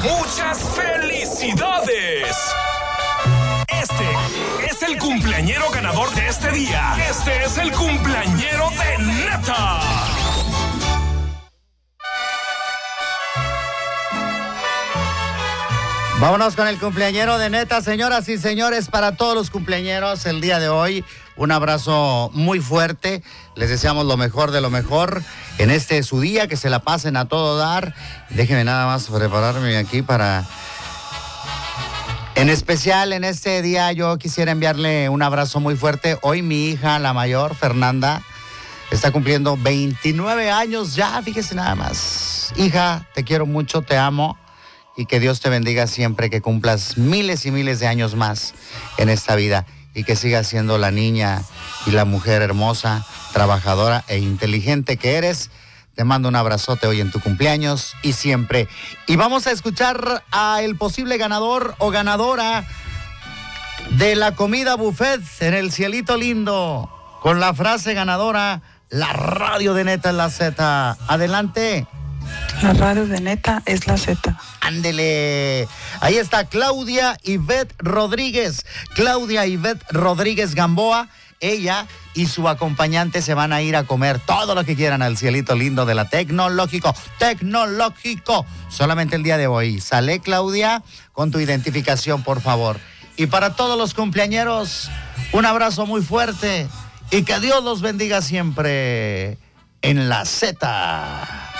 muchas felicidades. Este es el cumpleañero ganador de este día. Este es el cumpleañero de Neta. Vámonos con el cumpleañero de Neta, señoras y señores, para todos los cumpleañeros el día de hoy. Un abrazo muy fuerte, les deseamos lo mejor de lo mejor en este su día, que se la pasen a todo dar. Déjenme nada más prepararme aquí para... En especial en este día yo quisiera enviarle un abrazo muy fuerte. Hoy mi hija, la mayor, Fernanda, está cumpliendo 29 años ya, fíjese nada más. Hija, te quiero mucho, te amo. Y que Dios te bendiga siempre, que cumplas miles y miles de años más en esta vida y que sigas siendo la niña y la mujer hermosa, trabajadora e inteligente que eres. Te mando un abrazote hoy en tu cumpleaños y siempre. Y vamos a escuchar a el posible ganador o ganadora de la comida buffet en el Cielito Lindo con la frase ganadora: la radio de Neta es la Z. Adelante. La radio de Neta es la Z. Ándele. Ahí está Claudia Ivette Rodríguez. Claudia Ivette Rodríguez Gamboa. Ella y su acompañante se van a ir a comer todo lo que quieran al Cielito Lindo de la Tecnológico. Tecnológico. Solamente el día de hoy. Sale, Claudia, con tu identificación, por favor. Y para todos los cumpleañeros, un abrazo muy fuerte. Y que Dios los bendiga siempre en la Z.